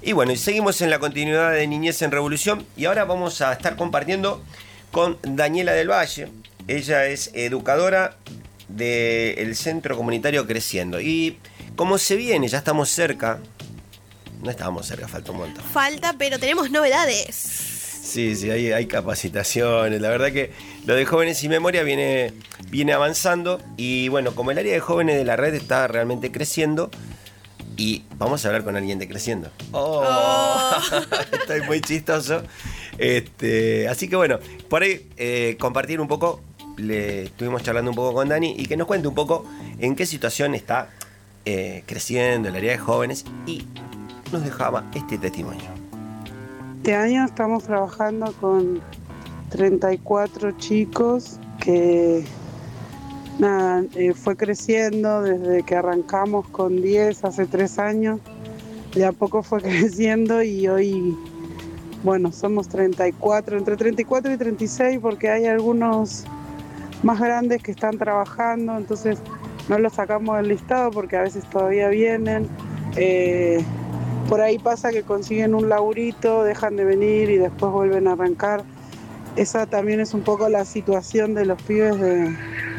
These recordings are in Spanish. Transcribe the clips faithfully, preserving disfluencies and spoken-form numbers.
Y bueno, y seguimos en la continuidad de Niñez en Revolución y ahora vamos a estar compartiendo con Daniela del Valle. Ella es educadora del Centro Comunitario Creciendo. Y como se viene, ya estamos cerca. No estábamos cerca, falta un montón. Falta, pero tenemos novedades. Sí, sí, hay, hay capacitaciones. La verdad que lo de Jóvenes y Memoria viene, viene avanzando. Y bueno, como el área de jóvenes de la red está realmente creciendo, y vamos a hablar con alguien de Creciendo. ¡Oh! oh. Estoy muy chistoso. Este, así que bueno, por ahí eh, compartir un poco. Le estuvimos charlando un poco con Dani y que nos cuente un poco en qué situación está eh, creciendo el área de jóvenes, y nos dejaba este testimonio. Este año estamos trabajando con treinta y cuatro chicos que nada, eh, fue creciendo desde que arrancamos con diez hace tres años. De a poco fue creciendo y hoy, bueno, somos treinta y cuatro, entre treinta y cuatro y treinta y seis, porque hay algunos más grandes que están trabajando, entonces no los sacamos del listado porque a veces todavía vienen. Eh, por ahí pasa que consiguen un laburito, dejan de venir y después vuelven a arrancar. Esa también es un poco la situación de los pibes de,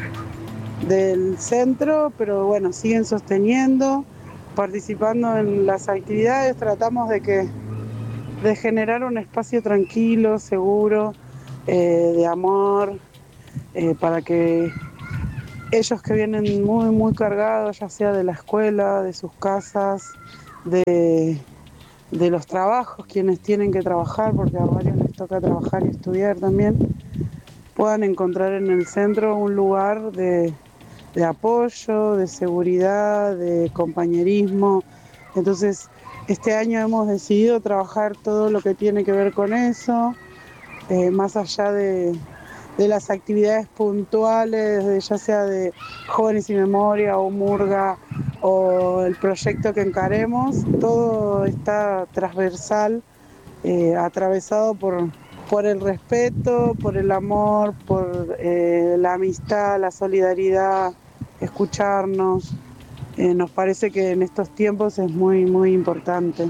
del centro, pero bueno, siguen sosteniendo, participando en las actividades. Tratamos de que de generar un espacio tranquilo, seguro, eh, de amor, eh, para que ellos que vienen muy, muy cargados, ya sea de la escuela, de sus casas, de, de los trabajos, quienes tienen que trabajar, porque a varios les toca trabajar y estudiar también, puedan encontrar en el centro un lugar de, de apoyo, de seguridad, de compañerismo. Entonces, este año hemos decidido trabajar todo lo que tiene que ver con eso, eh, más allá de, de las actividades puntuales, de, ya sea de Jóvenes y Memoria o Murga o el proyecto que encaremos. Todo está transversal, eh, atravesado por, por el respeto, por el amor, por eh, la amistad, la solidaridad, escucharnos. Eh, nos parece que en estos tiempos es muy, muy importante.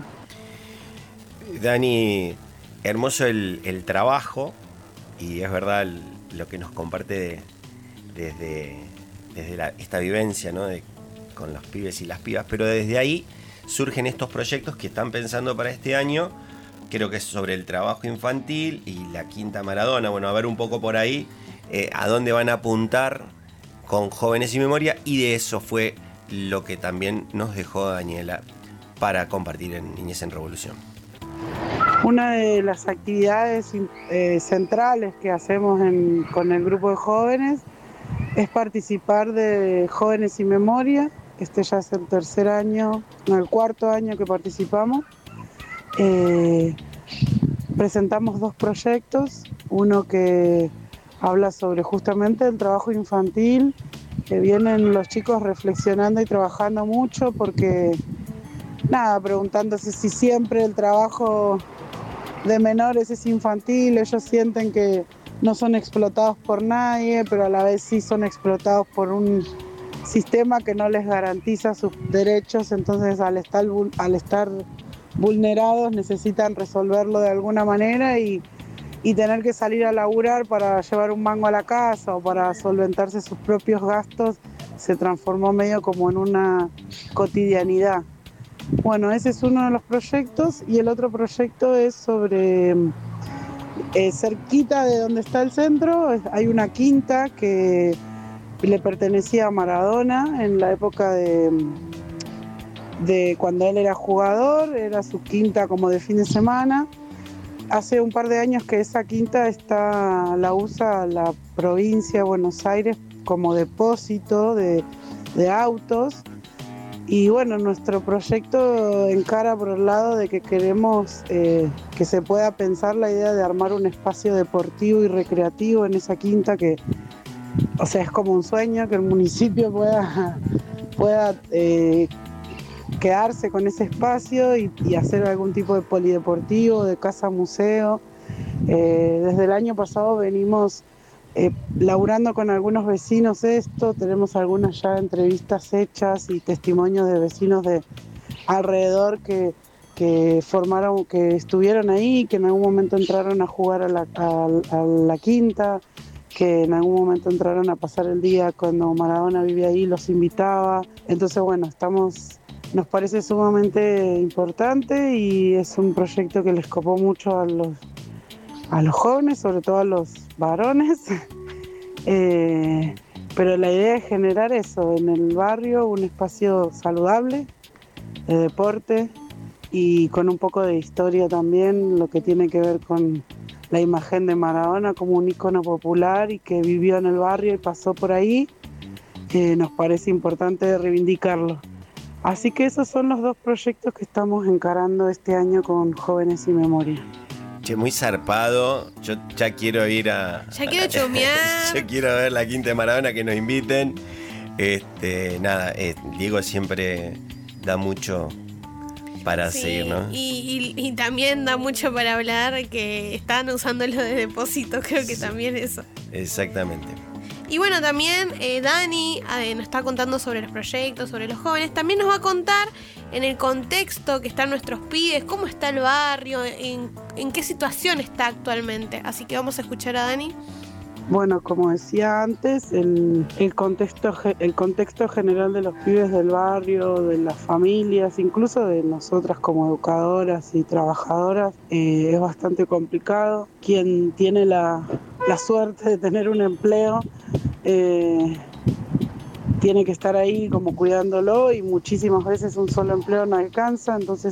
Dani, hermoso el, el trabajo, y es verdad el, lo que nos comparte de, desde, desde la, esta vivencia, ¿no? de, con los pibes y las pibas, pero desde ahí surgen estos proyectos que están pensando para este año. Creo que es sobre el trabajo infantil y la Quinta Maradona. Bueno, a ver un poco por ahí eh, a dónde van a apuntar con Jóvenes y Memoria, y de eso fue lo que también nos dejó Daniela para compartir en Niñez en Revolución. Una de las actividades eh, centrales que hacemos en, con el grupo de jóvenes es participar de Jóvenes y Memoria. Este ya es el tercer año, no, el cuarto año que participamos. Eh, presentamos dos proyectos, uno que habla sobre justamente el trabajo infantil, que vienen los chicos reflexionando y trabajando mucho porque, nada, preguntándose si siempre el trabajo de menores es infantil. Ellos sienten que no son explotados por nadie, pero a la vez sí son explotados por un sistema que no les garantiza sus derechos. Entonces al estar, al estar vulnerados necesitan resolverlo de alguna manera y, y tener que salir a laburar para llevar un mango a la casa o para solventarse sus propios gastos se transformó medio como en una cotidianidad. Bueno, ese es uno de los proyectos, y el otro proyecto es sobre, eh, cerquita de donde está el centro, hay una quinta que le pertenecía a Maradona en la época de, de cuando él era jugador, era su quinta como de fin de semana. Hace un par de años que esa quinta está, la usa la provincia de Buenos Aires como depósito de, de autos. Y bueno, nuestro proyecto encara por el lado de que queremos eh, que se pueda pensar la idea de armar un espacio deportivo y recreativo en esa quinta, que, o sea, es como un sueño que el municipio pueda, pueda eh, quedarse con ese espacio y, y hacer algún tipo de polideportivo, de casa museo. Eh, desde el año pasado venimos Eh, laburando con algunos vecinos esto, tenemos algunas ya entrevistas hechas y testimonios de vecinos de alrededor que, que formaron, que estuvieron ahí, que en algún momento entraron a jugar a la, a, a la quinta, que en algún momento entraron a pasar el día cuando Maradona vivía ahí, los invitaba. Entonces, bueno, estamos, nos parece sumamente importante y es un proyecto que les copó mucho a los, a los jóvenes, sobre todo a los varones. eh, pero la idea es generar eso, en el barrio, un espacio saludable, de deporte y con un poco de historia también, lo que tiene que ver con la imagen de Maradona como un ícono popular y que vivió en el barrio y pasó por ahí, eh, nos parece importante reivindicarlo. Así que esos son los dos proyectos que estamos encarando este año con Jóvenes y Memoria. Che, muy zarpado. Yo ya quiero ir a... Ya quiero chumear. Yo quiero ver la quinta de Maradona, que nos inviten. Este, nada, eh, Diego siempre da mucho para Sí, seguir, ¿no? Y, y, y también da mucho para hablar que están usando lo de depósito, creo que Sí. también eso. Exactamente. Y bueno, también eh, Dani eh, nos está contando sobre los proyectos, sobre los jóvenes. También nos va a contar en el contexto que están nuestros pibes, cómo está el barrio, en, en qué situación está actualmente. Así que vamos a escuchar a Dani. Bueno, como decía antes, el, el, contexto, el contexto general de los pibes del barrio, de las familias, incluso de nosotras como educadoras y trabajadoras, eh, es bastante complicado. Quien tiene la, la suerte de tener un empleo eh, tiene que estar ahí como cuidándolo y muchísimas veces un solo empleo no alcanza, entonces